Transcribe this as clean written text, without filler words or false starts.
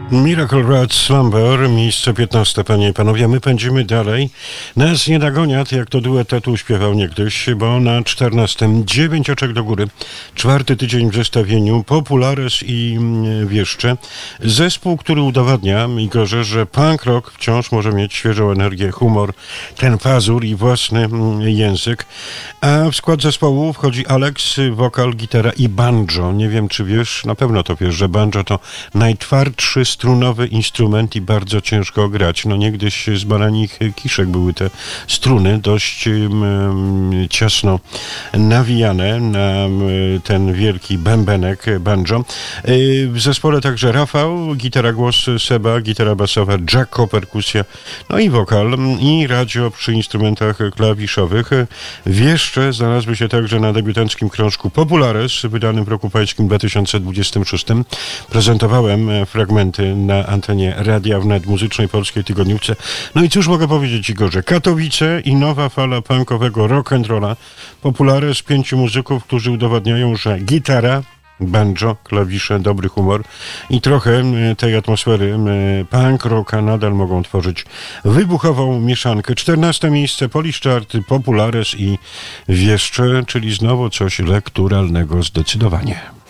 Miracle Rat Slumber, miejsce 15, panie i panowie. My pędzimy dalej. Nas nie dogoniat, jak to duet Tatu śpiewał niegdyś, bo na 14 9 oczek do góry. 4. tydzień w zestawieniu Populares i Wieszcze. Zespół, który udowadnia, Igorze, że punk rock wciąż może mieć świeżą energię, humor, ten pazur i własny język. A w skład zespołu wchodzi Alex, wokal, gitara i banjo. Nie wiem, czy wiesz, na pewno to wiesz, że banjo to najtwardszy strunowy instrument i bardzo ciężko grać. No niegdyś z baranich kiszek były te struny dość ciasno nawijane na ten wielki bębenek banjo. W zespole także Rafał, gitara, głos Seba, gitara basowa Jacko, perkusja, no i wokal i radio przy instrumentach klawiszowych. Wieszcze znalazły się także na debiutanckim krążku Populares, wydanym w roku pańskim 2026. Prezentowałem fragmenty na antenie Radia Wnet, muzycznej polskiej tygodniówce. No i cóż mogę powiedzieć, Igorze? Katowice i nowa fala punkowego rock'n'rolla. Populares, 5 muzyków, którzy udowadniają, że gitara, banjo, klawisze, dobry humor i trochę tej atmosfery punk rocka nadal mogą tworzyć wybuchową mieszankę. 14 miejsce, Polish Chart, Populares i Wieszcze, czyli znowu coś lekturalnego zdecydowanie.